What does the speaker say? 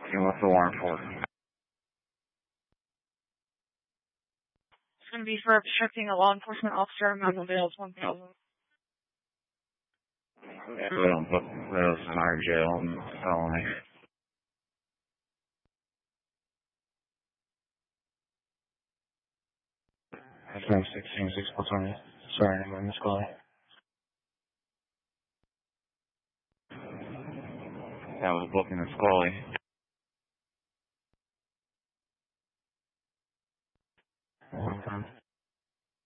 And what's the warrant for? It's going to be for obstructing a law enforcement officer. Amount of bail is $1,000. Yeah, we don't put those in our jail and felony. That's 16-6 Sorry, I'm in the sky. That was booking the Scully. One time.